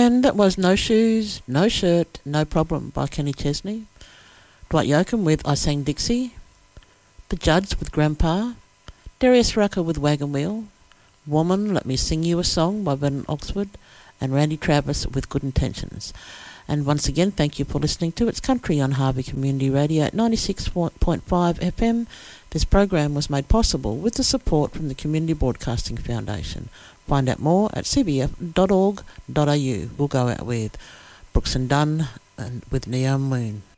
And that was No Shoes, No Shirt, No Problem by Kenny Chesney. Dwight Yoakam with I Sang Dixie. The Judds with Grandpa. Darius Rucker with Wagon Wheel. Woman, Let Me Sing You a Song by Vernon Oxford. And Randy Travis with Good Intentions. And once again, thank you for listening to It's Country on Harvey Community Radio at 96.5 FM. This program was made possible with the support from the Community Broadcasting Foundation. Find out more at cbf.org.au. We'll go out with Brooks and Dunn and with Neon Moon.